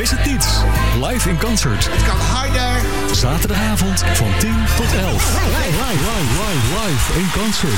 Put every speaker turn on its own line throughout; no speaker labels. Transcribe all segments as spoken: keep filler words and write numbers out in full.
Mis het niet. Live in concert.
Het kan harder.
Zaterdagavond van tien tot elf. Live, live, live, live in concert.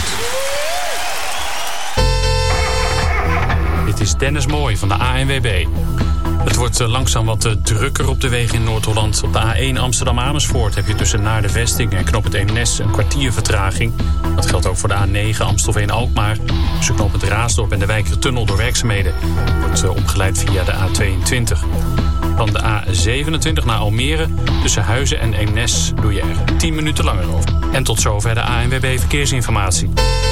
Dit is Dennis Mooij van de A N W B. Het wordt langzaam wat drukker op de wegen in Noord-Holland. Op de A één Amsterdam-Amersfoort heb je tussen Naar de Vesting en Knoop het Eemnes een kwartier vertraging. Dat geldt ook voor de A negen Amstelveen-Alkmaar. Tussen Knoop het Raasdorp en de Wijkertunnel door werkzaamheden. Wordt omgeleid via de A tweeëntwintig. Dan de A zevenentwintig naar Almere. Tussen Huizen en Eemnes doe je er tien minuten langer over. En tot zover de A N W B Verkeersinformatie.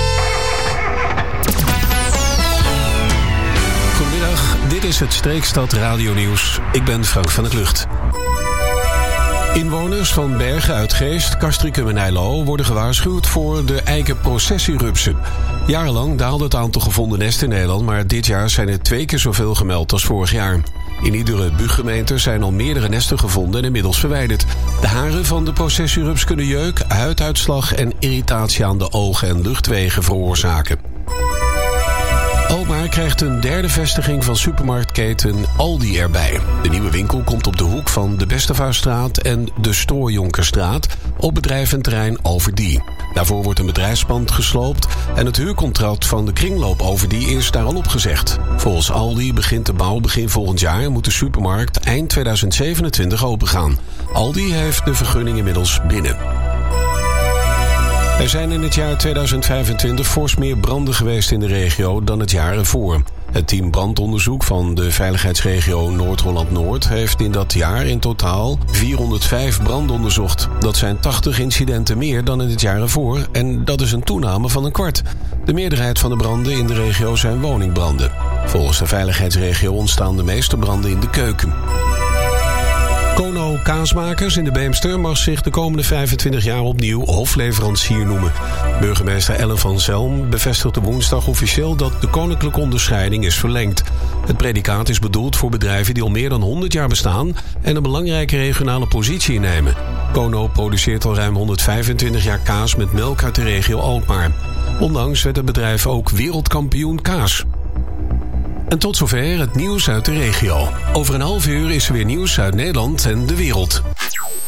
Goedemiddag, dit is het Streekstad Radio Nieuws. Ik ben Frank van der Klucht. Inwoners van Bergen uit Geest, Castricum en Eilo worden gewaarschuwd voor de eikenprocessierupsen. Jarenlang daalde het aantal gevonden nesten in Nederland, maar dit jaar zijn er twee keer zoveel gemeld als vorig jaar. In iedere buurgemeente zijn al meerdere nesten gevonden en inmiddels verwijderd. De haren van de processierups kunnen jeuk, huiduitslag en irritatie aan de ogen en luchtwegen veroorzaken. Alkmaar krijgt een derde vestiging van supermarktketen Aldi erbij. De nieuwe winkel komt op de hoek van de Bestevaarstraat en de Stoorjonkerstraat op bedrijventerrein Overdie. Daarvoor wordt een bedrijfspand gesloopt en het huurcontract van de kringloop Overdie is daar al opgezegd. Volgens Aldi begint de bouw begin volgend jaar en moet de supermarkt eind tweeduizend zevenentwintig opengaan. Aldi heeft de vergunning inmiddels binnen. Er zijn in het jaar tweeduizend vijfentwintig fors meer branden geweest in de regio dan het jaar ervoor. Het team brandonderzoek van de veiligheidsregio Noord-Holland-Noord heeft in dat jaar in totaal vierhonderdvijf branden onderzocht. Dat zijn tachtig incidenten meer dan in het jaar ervoor en dat is een toename van een kwart. De meerderheid van de branden in de regio zijn woningbranden. Volgens de veiligheidsregio ontstaan de meeste branden in de keuken. Kono Kaasmakers in de Beemster mag zich de komende vijfentwintig jaar opnieuw hofleverancier noemen. Burgemeester Ellen van Zelm bevestigde woensdag officieel dat de koninklijke onderscheiding is verlengd. Het predicaat is bedoeld voor bedrijven die al meer dan honderd jaar bestaan en een belangrijke regionale positie innemen. Kono produceert al ruim honderdvijfentwintig jaar kaas met melk uit de regio Alkmaar. Onlangs werd het bedrijf ook wereldkampioen kaas. En tot zover het nieuws uit de regio. Over een half uur is er weer nieuws uit Nederland en de wereld.